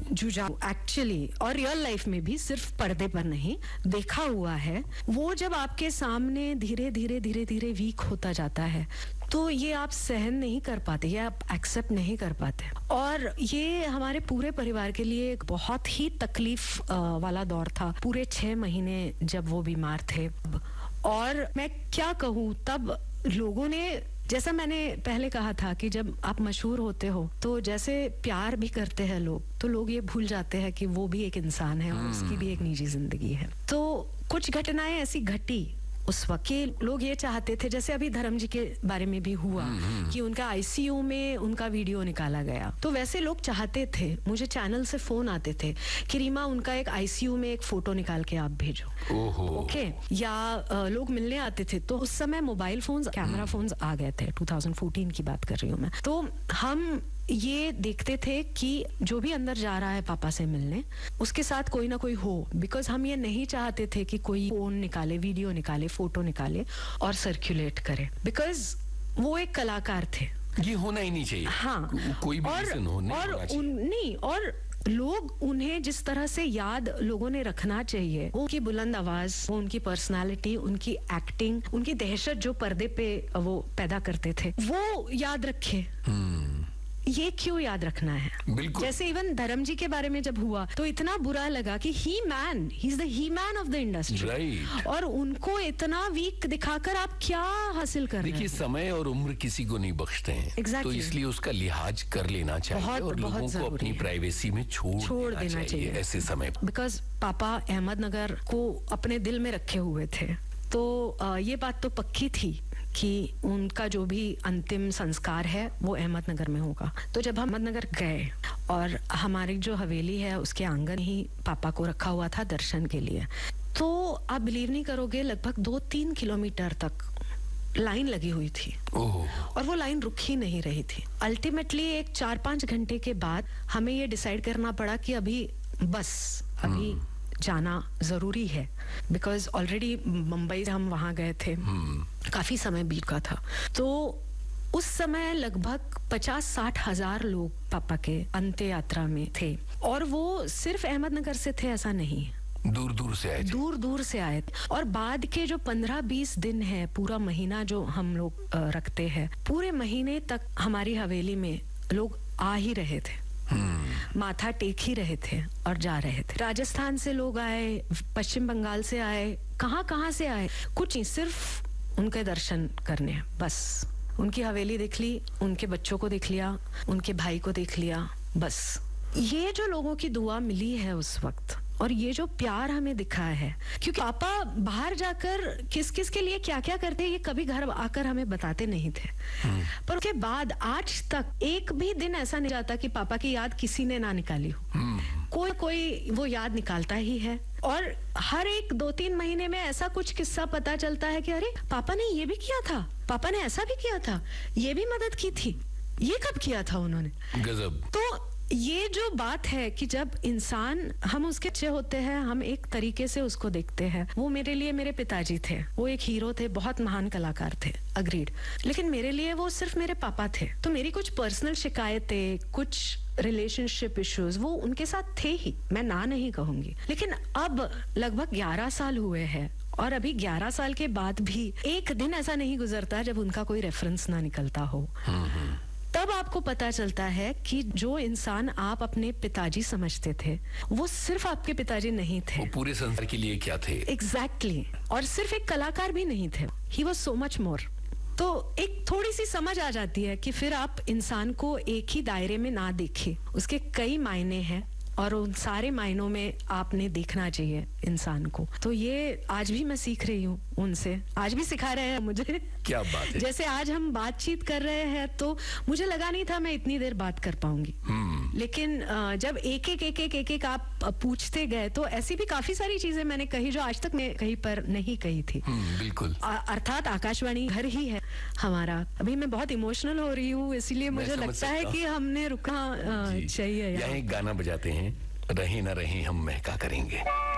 जुझारू एक्चुअली और real life में भी, सिर्फ पर्दे पर नहीं, देखा हुआ है। वो जब आपके सामने धीरे धीरे धीरे धीरे वीक होता जाता है तो ये आप सहन नहीं कर पाते, ये आप एक्सेप्ट नहीं कर पाते। और ये हमारे पूरे परिवार के लिए एक बहुत ही तकलीफ वाला दौर था, पूरे 6 महीने जब वो बीमार थे। और मैं क्या कहूँ, तब लोगों ने, जैसा मैंने पहले कहा था कि जब आप मशहूर होते हो तो जैसे प्यार भी करते हैं लोग, तो लोग ये भूल जाते हैं कि वो भी एक इंसान है और उसकी भी एक निजी जिंदगी है। तो कुछ घटनाएं ऐसी घटी उस वक्त के लोग ये चाहते थे, जैसे अभी धर्म जी के बारे में भी हुआ कि उनका आईसीयू में उनका वीडियो निकाला गया, तो वैसे लोग चाहते थे, मुझे चैनल से फोन आते थे कि रीमा उनका एक आईसीयू में एक फोटो निकाल के आप भेजो। ओके। या लोग मिलने आते थे, तो उस समय मोबाइल फोन्स, कैमरा फोन्स आ गए थे, 2014 की बात कर रही हूँ मैं। तो हम ये देखते थे कि जो भी अंदर जा रहा है पापा से मिलने, उसके साथ कोई ना कोई हो, बिकॉज हम ये नहीं चाहते थे कि कोई फोन निकाले, वीडियो निकाले, फोटो निकाले और सर्कुलेट करे, बिकॉज वो एक कलाकार थे। ये होना ही नहीं चाहिए। हाँ, कोई भी रीजन हो, नहीं होना चाहिए। और लोग उन्हें जिस तरह से याद लोगों ने रखना चाहिए, वो उनकी बुलंद आवाज, वो उनकी पर्सनालिटी, उनकी एक्टिंग, उनकी दहशत जो पर्दे पे वो पैदा करते थे, वो याद रखे। ये क्यों याद रखना है? बिल्कुल। जैसे इवन धर्म जी के बारे में जब हुआ तो इतना बुरा लगा कि he is the he man of the industry, right. और उनको इतना वीक दिखाकर आप क्या हासिल कर रहे हैं? देखिए, समय और उम्र किसी को नहीं बख्शते हैं। Exactly. तो इसलिए उसका लिहाज कर लेना चाहिए और लोगों को अपनी प्राइवेसी में छोड़ देना चाहिए ऐसे समय। बिकॉज पापा अहमदनगर को अपने दिल में रखे हुए थे, तो ये बात तो पक्की थी कि उनका जो भी अंतिम संस्कार है वो अहमदनगर में होगा। तो जब हम अहमदनगर गए और हमारी जो हवेली है उसके आंगन ही पापा को रखा हुआ था दर्शन के लिए, तो आप बिलीव नहीं करोगे, लगभग 2-3 किलोमीटर तक लाइन लगी हुई थी। और वो लाइन रुक ही नहीं रही थी। अल्टीमेटली एक 4-5 घंटे के बाद हमें ये डिसाइड करना पड़ा कि अभी जाना जरूरी है, बिकॉज ऑलरेडी मुंबई से हम वहां गए थे, काफी समय बीत का था। तो उस समय लगभग 50-60 हजार लोग पापा के अंत्य यात्रा में थे, और वो सिर्फ अहमदनगर से थे ऐसा नहीं, दूर दूर से आए थे। और बाद के जो 15-20 दिन है, पूरा महीना जो हम लोग रखते हैं, पूरे महीने तक हमारी हवेली में लोग आ ही रहे थे, माथा टेक ही रहे थे और जा रहे थे। राजस्थान से लोग आए, पश्चिम बंगाल से आए, कहाँ से आए, कुछ नहीं, सिर्फ उनके दर्शन करने, बस उनकी हवेली देख ली, उनके बच्चों को देख लिया, उनके भाई को देख लिया, बस। ये जो लोगों की दुआ मिली है उस वक्त, और ये जो प्यार हमें दिखा है, क्योंकि पापा बाहर जाकर किस किस के लिए क्या क्या करते हैं ये कभी घर आकर हमें बताते नहीं थे, पर उसके बाद आज तक एक भी दिन ऐसा नहीं जाता कि पापा की याद किसी ने ना निकाली हो। कोई वो याद निकालता ही है, और हर एक 2-3 महीने में ऐसा कुछ किस्सा पता चलता है कि अरे पापा ने ये भी किया था, पापा ने ऐसा भी किया था, ये भी मदद की थी, ये कब किया था उन्होंने। गजब। तो ये जो बात है कि जब इंसान, हम उसके बच्चे होते हैं, हम एक तरीके से उसको देखते हैं। वो मेरे लिए मेरे पिताजी थे, वो एक हीरो थे, बहुत महान कलाकार थे, अग्रीड, लेकिन मेरे लिए वो सिर्फ मेरे पापा थे। तो मेरी कुछ पर्सनल शिकायतें, कुछ रिलेशनशिप इश्यूज वो उनके साथ थे ही, मैं ना नहीं कहूंगी। लेकिन अब लगभग 11 साल हुए हैं, और अभी 11 साल के बाद भी एक दिन ऐसा नहीं गुजरता जब उनका कोई रेफरेंस ना निकलता हो। तब आपको पता चलता है कि जो इंसान आप अपने पिताजी समझते थे, वो सिर्फ आपके पिताजी नहीं थे, वो पूरे संसार के लिए क्या थे। एग्जैक्टली। और सिर्फ एक कलाकार भी नहीं थे, he was so much more. तो एक थोड़ी सी समझ आ जाती है कि फिर आप इंसान को एक ही दायरे में ना देखें, उसके कई मायने हैं, और उन सारे मायनों में आपने देखना चाहिए इंसान को। तो ये आज भी मैं सीख रही हूँ उनसे, आज भी सिखा रहे हैं मुझे। क्या बात है। जैसे आज हम बातचीत कर रहे हैं, तो मुझे लगा नहीं था मैं इतनी देर बात कर पाऊंगी, लेकिन जब एक आप पूछते गए, तो ऐसी भी काफी सारी चीजें मैंने कही जो आज तक मैं कहीं पर नहीं कही थी। बिल्कुल। अर्थात आकाशवाणी घर ही है हमारा। अभी मैं बहुत इमोशनल हो रही हूँ, इसलिए मुझे लगता है कि हमने रुकना चाहिए। यहाँ एक गाना बजाते हैं, रहे ना रहे हम महका करेंगे।